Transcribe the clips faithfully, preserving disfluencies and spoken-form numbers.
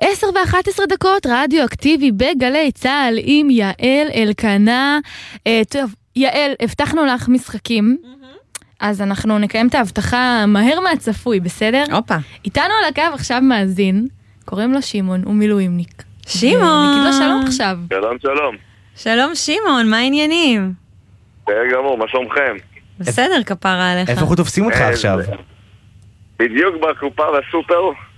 עשר ואחת עשרה דקות, רדיו אקטיבי בגלי צהל עם יעל אלקנה. אה, טוב, יעל, הבטחנו לך משחקים, אז אנחנו נקיים את ההבטחה מהר מהצפוי, בסדר? אופה. איתנו על הקו עכשיו מאזין, קוראים לו שמעון, הוא מילואימניק. שמעון! נגיד לו שלום עכשיו. שלום, שלום. שלום שמעון, מה העניינים? בסדר גמור, מה שלומכם? בסדר, כפרה עליך. איפה אנחנו תופסים אותך עכשיו? בדיוק בקופה בסופר.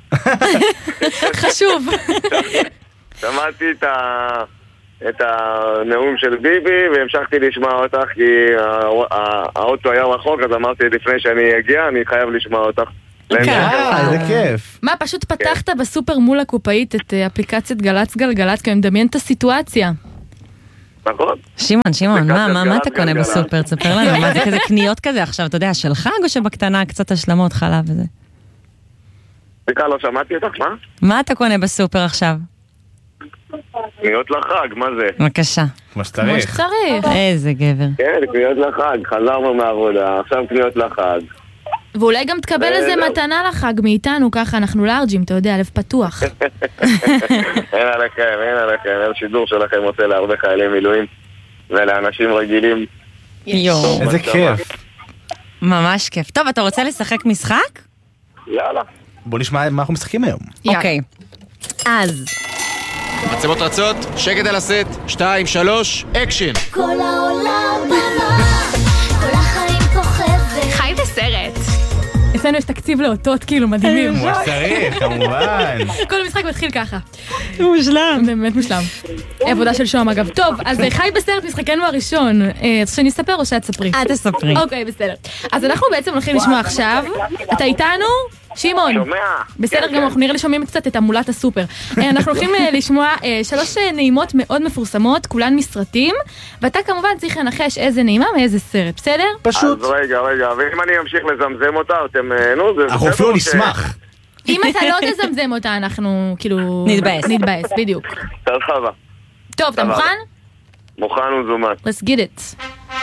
חשוב. שמעתי את ה... את הנאום של ביבי והמשכתי לשמוע אותך כי האוטו היה רחוק, אז אמרתי לפני שאני אגיע אני חייב לשמוע אותך. אה, זה כיף. מה, פשוט פתחת בסופר מול הקופאית את אפליקציית גלץ גלגלץ, כי אני מדמיין את הסיטואציה. נכון. שמעון, שמעון, מה אתה קונה בסופר? תספר לנו, מה זה כזה קניות כזה עכשיו, אתה יודע, של חג או שבקטנה קצת השלמות חלב וזה? סליחה, לא שמעתי אותך, מה? מה אתה קונה בסופר עכשיו? קניות לחג, מה זה? בבקשה. כמו שצריך. כמו שצריך. איזה גבר. כן, קניות לחג, חזרנו מהעבודה, עכשיו קניות לחג. ואולי גם תקבל איזה מתנה לחג מאיתנו, ככה אנחנו לארג'ים, אתה יודע, לב פתוח. אין עליכם, אין עליכם, אין שידור שלכם רוצה להרבה חיילי מילואים ולאנשים רגילים. יואו. איזה כיף. ממש כיף. טוב, אתה רוצה לשחק משחק? יאללה. בוא נשמע מה אנחנו משחקים היום. אוקיי. אז מצלמות רצות, שקט על הסט, שתיים, שלוש, אקשן. כל העולם במה, כל החיים כוכבת. חי בסרט. אצלנו יש תקציב לאותות כאילו מדהימים. כמו שצריך, כמובן. כל המשחק מתחיל ככה. מושלם. באמת מושלם. עבודה של שום אגב. טוב, אז חי בסרט משחקנו הראשון. שאני אספר או שאת תספרי? את תספרי. אוקיי, בסדר. אז אנחנו בעצם הולכים לשמוע עכשיו. אתה איתנו? שמעון. שומע. בסדר גם, אנחנו נראה לי שומעים קצת את המולת הסופר. אנחנו הולכים לשמוע שלוש נעימות מאוד מפורסמות, כולן מסרטים, ואתה כמובן צריך לנחש איזה נעימה מאיזה סרט, בסדר? פשוט. אז רגע, רגע, ואם אני אמשיך לזמזם אותה, אתם, נו, זה... אנחנו אפילו נשמח. אם אתה לא תזמזם אותה, אנחנו כאילו... נתבאס. נתבאס, בדיוק. תרחבה. טוב, אתה מוכן? מוכן וזומן. Let's get it.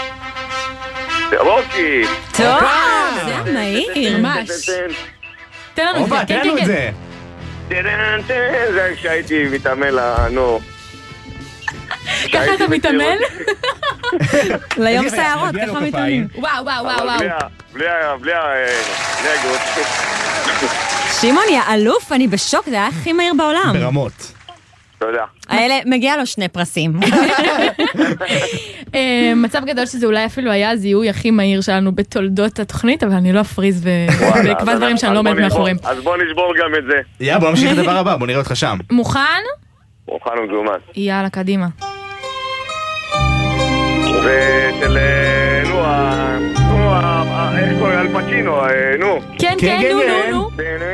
רוקי! טוב, זה המהיר. ממש. תן לנו את זה, אופה, כן, תן לנו כן, את כן. זה. זה כשהייתי מתאמן, נו. ככה אתה מתאמן? ליום שערות, ככה מתאמן. וואו, וואו, וואו, וואו. בלי הגות. שמעון, יא אלוף, אני בשוק, זה היה הכי מהיר בעולם. ברמות. תודה. האלה, מגיע לו שני פרסים. מצב גדול שזה אולי אפילו היה הזיהוי הכי מהיר שלנו בתולדות התוכנית, אבל אני לא אפריז ואקבע דברים שאני לא עומד מאחורים. אז בוא נשבור גם את זה. יאללה, בוא נמשיך לדבר הבא, בוא נראה אותך שם. מוכן? מוכן ומזומן. יאללה, קדימה. ושל, נו, נו, איך קוראים? אלפצ'ינו, נו. כן, כן, נו, נו, נו.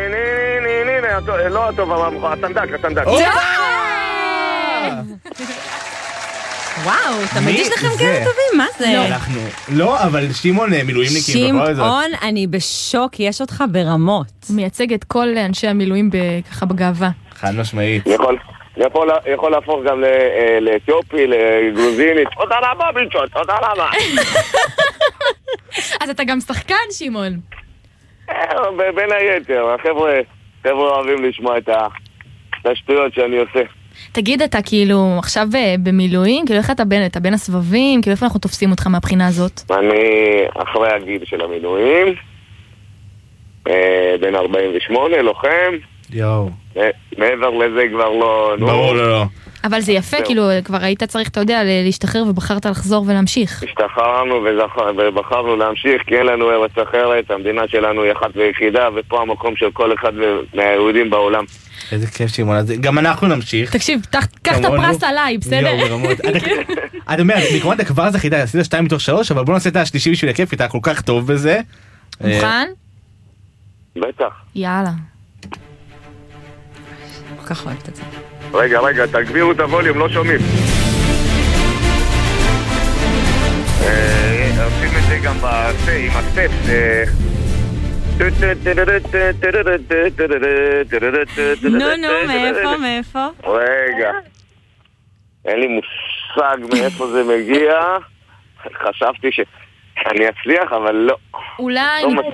לא הטוב, הסנדק, הסנדק. וואו, תמיד יש לכם כאלה טובים, מה זה? אנחנו, לא, אבל שמעון מילואימניקים בכל זאת. שמעון, אני בשוק, יש אותך ברמות. מייצג את כל אנשי המילואים ככה בגאווה. חד משמעית. יכול להפוך גם לאתיופי, לגרוזיני. תודה רבה, ביצ'ות, תודה רבה. אז אתה גם שחקן, שמעון. בין היתר, החבר'ה אוהבים לשמוע את השטויות שאני עושה. תגיד, אתה כאילו עכשיו במילואים, כאילו איך אתה בין, אתה בין הסבבים, כאילו איפה אנחנו תופסים אותך מהבחינה הזאת? אני אחרי הגיל של המילואים, בין ארבעים ושמונה, לוחם. יואו. מעבר לזה כבר לא... ברור, לא, לא. אבל זה יפה, כאילו כבר היית צריך, אתה יודע, להשתחרר ובחרת לחזור ולהמשיך. השתחררנו ובחרנו להמשיך, כי אין לנו ארץ אחרת, המדינה שלנו היא אחת ויחידה, ופה המקום של כל אחד מהיהודים בעולם. איזה כיף שמעון, גם אנחנו נמשיך. תקשיב, קח את הפרס עליי, בסדר? יואו, ברמות. את אומרת, מכמובן אתה כבר זכית, עשית שתיים מתוך שלוש, אבל בוא נעשה את השלישי בשביל הכיף, אתה כל כך טוב בזה. מוכן? בטח. יאללה. כל כך אוהבת את זה. רגע, רגע, תגבירו את הווליום, לא שומעים. עושים את זה גם עם הסטפ. נו, נו, מאיפה, מאיפה? רגע. אין לי מושג מאיפה זה מגיע. חשבתי שאני אצליח, אבל לא. אולי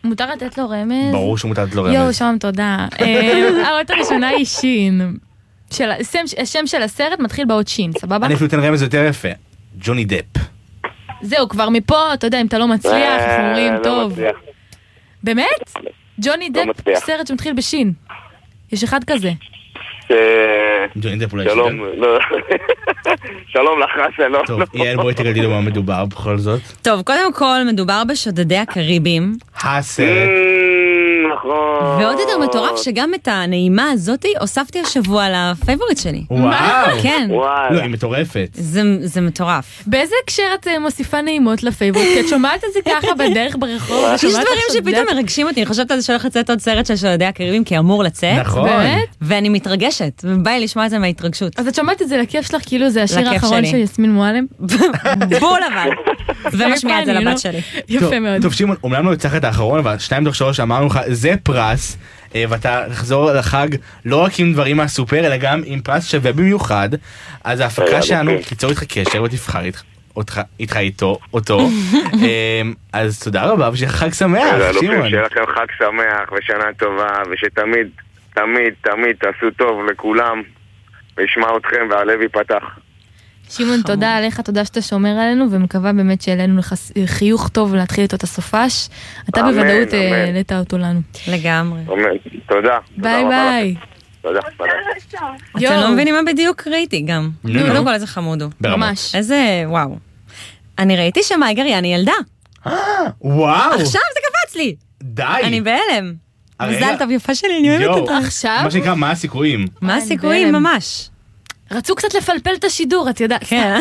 מותר לתת לו רמז? ברור שמותר לתת לו רמז. יואו, שם תודה. אה, האות הראשונה היא שין. של- השם- השם של הסרט מתחיל באות שין, סבבה? אני אפילו אתן רמז יותר יפה. ג'וני דפ. זהו, כבר מפה, אתה יודע, אם אתה לא מצליח, אנחנו אומרים, לא טוב. מצליח. באמת? ג'וני לא דפ, מצליח. סרט שמתחיל בשין. יש אחד כזה. ש- ג'וני דפ אולי שלום, שיר. לא. שלום לך, שלום. טוב, יעל בואי תגלתי לו מה מדובר בכל זאת. טוב, קודם כל מדובר בשודדי הקריבים, הסרט. אמ, נכון. ועוד יותר מטורף שגם את הנעימה הזאתי הוספתי השבוע לפייבוריט שלי. וואו. כן, לא, וואלה. היא מטורפת. זה זה מטורף. באיזה הקשר את אה, מוסיפה נעימות לפייבוריט? כי את שומעת את זה ככה בדרך ברחוב, יש ושומעת דברים עכשיו שפתאום דעת- מרגשים אותי, אני חושבת על זה שהולך לצאת עוד סרט של שודדי הקריבים, כי אמור לצאת, נכון. באמת? ואני מתרגשת, ובא לי לשמוע את זה מההתרגשות. אז את שומעת את זה לכיף שלך, כאילו זה השיר לכיף האחרון שלי. של יסמין מועלם? בול אבל. ומשמיעה את זה אני לבת לא- שלי. יפה טוב, מאוד. טוב, שמעון, אומנם לא הצלחת את האחרון, אבל שניים תוך שלוש אמרנו לך, זה פרס, אה, ואתה תחזור לחג לא רק עם דברים מהסופר, אלא גם עם פרס שווה במיוחד. אז ההפקה רגע, שלנו אוקיי. תיצור איתך קשר ותבחר איתך- אותך- איתך איתו, אותו. אה, אז תודה רבה, ושיהיה חג שמח, אלופים, שמעון. שיהיה לכם חג שמח ושנה טובה, ושתמיד, תמיד, תמיד תעשו טוב לכולם, וישמע אתכם והלב ייפתח. שמעון, תודה עליך, תודה שאתה שומר עלינו, ומקווה באמת שיהיה לנו לחס- חיוך טוב להתחיל איתו את הסופש. אתה אמן, בוודאות אמן. העלית אותו לנו. לגמרי. אמן. תודה. ביי תודה רבה ביי. לכם. תודה. ביי. אתם יואו. לא מבינים מה בדיוק ראיתי גם. נו, קודם נו. כל איזה חמוד הוא. ברמות. ממש. איזה, וואו. אני ראיתי שמאי גריאני ילדה. וואו, עכשיו זה קפץ לי. די. אני בהלם. הרגע- מזל טוב יפה שלי, אני אוהבת יואו. אותך. עכשיו? מה שנקרא, מה הסיכויים? מה אני הסיכויים בהלם. ממש? רצו קצת לפלפל את השידור, את יודעת. כן.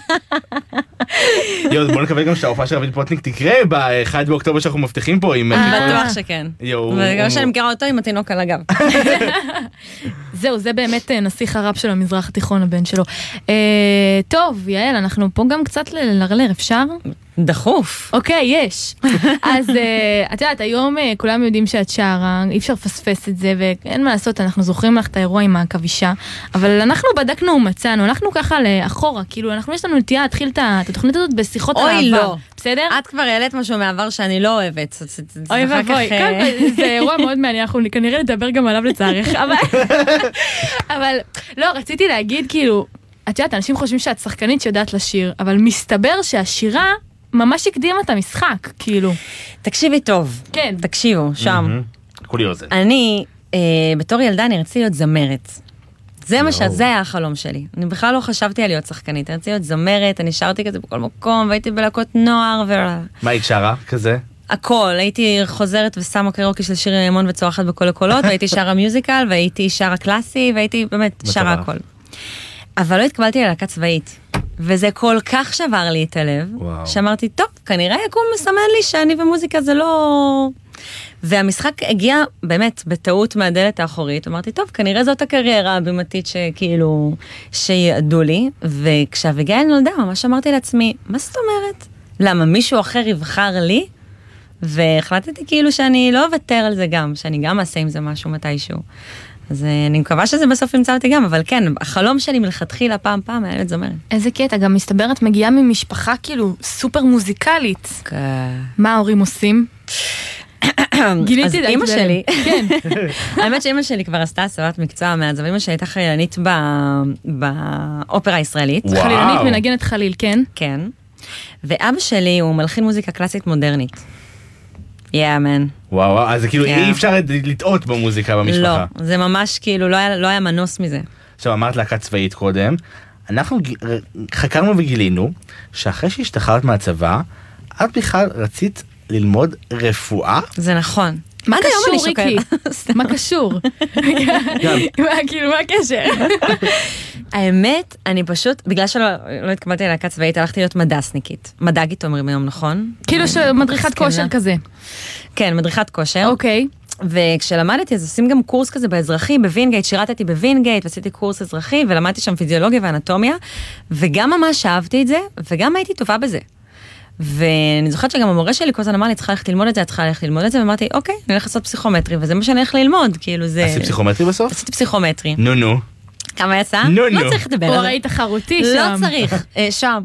יואו, בוא נקווה גם שההופעה של רביד פוטניק תקרה ב-אחד באוקטובר שאנחנו מבטיחים פה עם... בטוח שכן. יואו. וגם שאני מכירה אותו עם התינוק על הגב. זהו, זה באמת אה, נסיך הרב של המזרח התיכון, הבן שלו. אה, טוב, יעל, אנחנו פה גם קצת ללרלר, אפשר? דחוף. אוקיי, יש. אז אה, את יודעת, היום אה, כולם יודעים שאת שרה, אי אפשר לפספס את זה, ואין מה לעשות, אנחנו זוכרים לך את האירוע עם העכבישה, אבל אנחנו בדקנו ומצאנו, הלכנו ככה לאחורה, כאילו, אנחנו יש לנו נטייה להתחיל את ה- את התוכנית הזאת בשיחות על אוי, העבר. לא. בסדר? את כבר העלית משהו מעבר שאני לא אוהבת. זה- זה- זה אוי אחר ואבוי, כך, קודם אה, כל, זה אירוע מאוד מעניין, אנחנו כנראה נדבר גם עליו לצערך, אבל, אבל לא, רציתי להגיד כאילו, את יודעת, אנשים חושבים שאת שחקנית שיודעת לשיר, אבל מסתבר שהשירה ממש הקדימה את המשחק, כאילו. תקשיבי טוב. כן. תקשיבו, שם. כולי אוזן. אני, אה, בתור ילדה, אני רציתי להיות זמרת. זה מה ש... זה היה החלום שלי. אני בכלל לא חשבתי על להיות שחקנית. אני רציתי להיות זמרת, אני שרתי כזה בכל מקום, והייתי בלהקות נוער ו... מה היית שרה כזה? הכל, הייתי חוזרת ושמה קריוקי של שירי לימון וצורחת בכל הקולות, והייתי שרה מיוזיקל, והייתי שרה קלאסי, והייתי באמת שרה מטורף. הכל. אבל לא התקבלתי ללהקה צבאית. וזה כל כך שבר לי את הלב, וואו. שאמרתי, טוב, כנראה יקום מסמן לי שאני ומוזיקה זה לא... והמשחק הגיע באמת בטעות מהדלת האחורית, אמרתי, טוב, כנראה זאת הקריירה הבימתית שכאילו, שיעדו לי, וכשאביגיל נולדה, ממש אמרתי לעצמי, מה זאת אומרת? למה, מישהו אחר יבחר לי? והחלטתי כאילו שאני לא אוותר על זה גם, שאני גם אעשה עם זה משהו מתישהו. אז אה, אני מקווה שזה בסוף ימצא אותי גם, אבל כן, החלום שלי מלכתחילה פעם פעם היה להיות זמרת. איזה קטע, גם מסתבר את מגיעה ממשפחה כאילו סופר מוזיקלית. מה ההורים עושים? גיליתי אז את זה. אמא שלי, כן. האמת שאמא שלי כבר עשתה הסבת מקצוע מאז, אבל אמא שלי הייתה חיילנית ב- באופרה הישראלית. וואו. חלילנית מנגנת חליל, כן. כן. ואבא שלי הוא מלחין מוזיקה קלאסית מודרנית. Yeah, man. וואו, וואו, אז זה כאילו כן. אי אפשר לטעות במוזיקה לא, במשפחה. זה ממש כאילו, לא היה, לא היה מנוס מזה. עכשיו אמרת להקה צבאית קודם, אנחנו ג- חקרנו וגילינו שאחרי שהשתחררת מהצבא, את בכלל רצית ללמוד רפואה? זה נכון. מה עד היום אני קשור, ריקי? שוקלת. מה קשור? מה, כאילו, מה הקשר? האמת, אני פשוט, בגלל שלא לא התקבלתי ללהקה צבאית, הלכתי להיות מדסניקית. מדגית אומרים היום, נכון? כאילו שמדריכת מסכנה. כושר כזה. כן, מדריכת כושר. אוקיי. וכשלמדתי, אז עושים גם קורס כזה באזרחי, בווינגייט, שירתתי בווינגייט, ועשיתי קורס אזרחי, ולמדתי שם פיזיולוגיה ואנטומיה, וגם ממש אהבתי את זה, וגם הייתי טובה בזה. ואני זוכרת שגם המורה שלי כל הזמן אמר לי, צריכה ללכת ללמוד את זה, צריכה ללכת ללמוד את זה, ואמרתי, אוקיי, אני הולך לעשות פסיכומטרי, וזה מה שאני הולך ללמוד, כאילו זה... עשית פסיכומטרי בסוף? עשיתי פסיכומטרי. נו נו. כמה יצא? נו, לא נו. צריך לדבר הוא על זה. הרי תחרותי לא שם. צריך, אה, שם.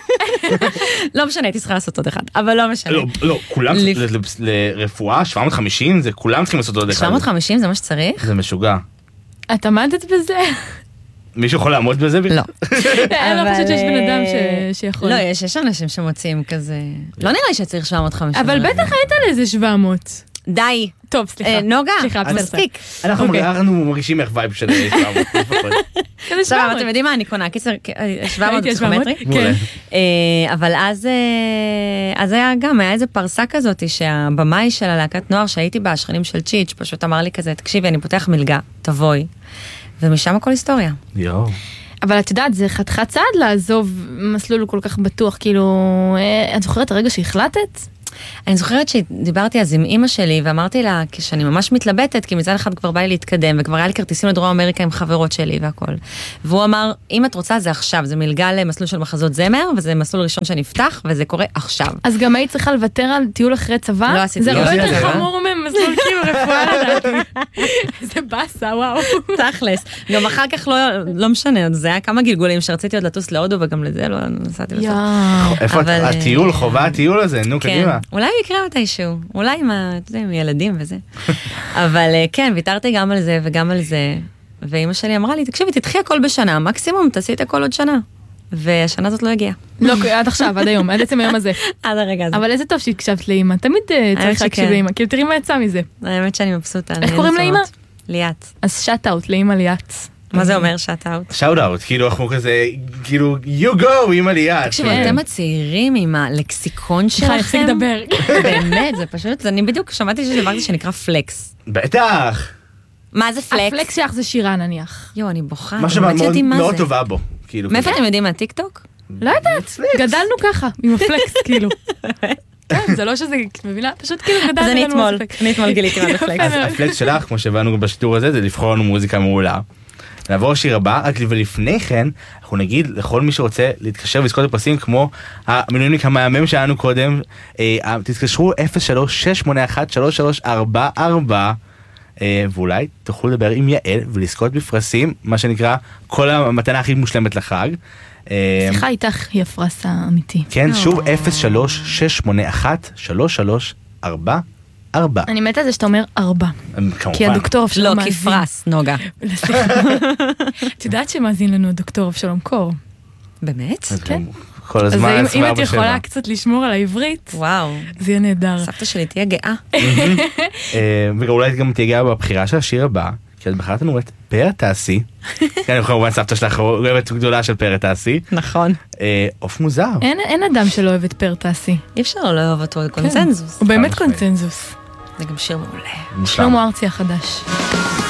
לא משנה, הייתי צריכה לעשות עוד אחד, אבל לא משנה. לא, לא, כולם, לפ- ל- ל- לרפואה, שבע מאות וחמישים, זה כולם צריכים לעשות עוד אחד. שבע מאות וחמישים זה מה שצריך? זה משוגע. את עמדת בזה? מישהו יכול לעמוד בזה? בכלל? לא. אני לא אבל, חושבת שיש בן אדם אה, ש- שיכול. לא, יש יש אנשים שמוצאים כזה... לא נראה לי שצריך שבע מאות וחמישים. אבל בטח היית על איזה שבע מאות. די. טוב, סליחה. אה, נוגה, סליחה, בסדר. מספיק. אנחנו אוקיי. אנחנו מרגישים איך וייב של שבע מאות לפחות. כזה עכשיו, שבע אתם מאות. יודעים מה אני קונה? קיצר, שבע מאות ראיתי על שבע מאות? פסיכומטרי. מעולה. כן. אה, אבל אז, אה, אז היה גם, היה איזה פרסה כזאת שהבמאי של הלהקת נוער שהייתי בה, השכנים של צ'יץ', פשוט אמר לי כזה, תקשיבי, אני פותח מלגה, תבואי. ומשם הכל היסטוריה. יואו. אבל את יודעת, זה חתיכת צעד לעזוב מסלול כל כך בטוח, כאילו, אה, את זוכרת הרגע שהחלטת? אני זוכרת שדיברתי אז עם אמא שלי, ואמרתי לה, כשאני ממש מתלבטת, כי מצד אחד כבר בא לי להתקדם, וכבר היה לי כרטיסים לדרום אמריקה עם חברות שלי והכל. והוא אמר, אם את רוצה זה עכשיו, זה מלגה למסלול של מחזות זמר, וזה מסלול ראשון שנפתח, וזה קורה עכשיו. אז גם היית צריכה לוותר על טיול אחרי צבא? לא עשיתי. זה לא הרבה עשיתי, יותר אה? חמור ממסלול כאילו רפואה לדעתי. איזה באסה, וואו. תכלס. גם אחר כך לא, לא משנה, זה היה כמה גלגולים שרציתי עוד לטוס להודו, וגם לזה לא נסעתי בסוף. יואו. איפה אבל, את- הטיול, אה, חובה הטיול הזה, נו כן, קדימה. אולי הוא יקרה מתישהו, אולי עם, ה- אתה יודע, עם ילדים וזה. אבל אה, כן, ויתרתי גם על זה וגם על זה, ואמא שלי אמרה לי, תקשיבי, תדחי הכל בשנה, מקסימום תעשי את הכל עוד שנה. והשנה הזאת לא הגיעה. לא, עד עכשיו, עד היום, עד עצם היום הזה. עד הרגע הזה. אבל איזה טוב שהקשבת לאמא, תמיד אה, צריך שכן. להקשיב לאמא, כאילו תראי מה יצא מזה. האמת שאני מבסוטה. איך קוראים לאמא? ליאת. אז שאט אאוט לאמא ליאת. מה זה אומר שאט אאוט? שאוט אאוט, כאילו אנחנו כזה, כאילו, you go עם עלייה. תקשיבו, כן. אתם הצעירים עם הלקסיקון סליחה, יפסיק שלכם. לדבר. באמת, זה פשוט, אני בדיוק שמעתי שיש דבר כזה שנקרא פלקס. בטח. מה זה פלקס? הפלקס שלך זה שירה נניח. יואו, אני בוכה. משהו אתם באמת מאוד יודעים מה מאוד זה. טובה בו. כאילו, מאיפה אתם יודעים מהטיקטוק? לא יודעת, גדלנו ככה, עם הפלקס כאילו. כן, זה לא שזה, את מבינה? פשוט כאילו גדלנו. אז אני אין לנו אתמול, ספק. אני אתמול גיליתי מה זה פלקס. אז הפלקס שלך, כמו שהבנו בשיטור הזה, זה לבחור לנו מוזיקה מעולה. נעבור לשיר הבא, רק ולפני כן, אנחנו נגיד לכל מי שרוצה להתקשר ולזכות בפרסים, כמו המילואימניק המהמם שלנו קודם, אה, תתקשרו אפס שלוש שש שמונה אחת שלוש שלוש ארבע ארבע, אה, ואולי תוכלו לדבר עם יעל ולזכות בפרסים, מה שנקרא כל המתנה הכי מושלמת לחג. אה, שיחה איתך היא הפרס האמיתי. כן, שוב אפס שלוש שש שמונה אחת שלוש שלוש ארבע ארבע. אני מתה על זה שאתה אומר ארבע. כמובן. כי הדוקטור אבשלום לא, מאזין. כפרס, נוגה. סליחה. את יודעת שמאזין לנו הדוקטור אבשלום קור. באמת? אז כן. כל אז הזמן אם- אם עשרים את וארבע יכולה שבע. קצת לשמור על העברית, וואו. זה יהיה נהדר. סבתא שלי תהיה גאה. אה, ואולי גם תהיה גאה בבחירה של השיר הבא, כי את בחרת לנו את פאר תעשי. כן, כמובן סבתא שלך אוהבת גדולה של פאר תעשי. נכון. אה, עוף מוזר. אין אין אדם שלא אוהב את פאר תעשי. אי אפשר לא לאהוב אותו, קונצנזוס. הוא באמת חד משמעית. קונצנזוס. זה גם שיר מעולה. מושלם. שלמה ארצי החדש.